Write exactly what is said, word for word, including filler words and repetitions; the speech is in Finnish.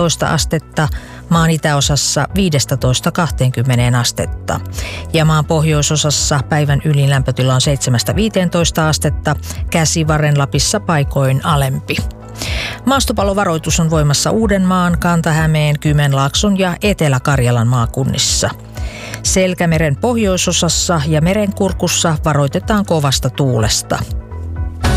seitsemäntoista astetta, maan itäosassa viisitoista kaksikymmentä astetta. Ja maan pohjoisosassa päivän ylin lämpötila on seitsemästä viiteentoista astetta, Käsivarren Lapissa paikoin alempi. Maastopallovaroitus on voimassa Uudenmaan, Kanta-Hämeen, Kymenlaakson ja Etelä-Karjalan maakunnissa. Selkämeren pohjoisosassa ja merenkurkussa varoitetaan kovasta tuulesta.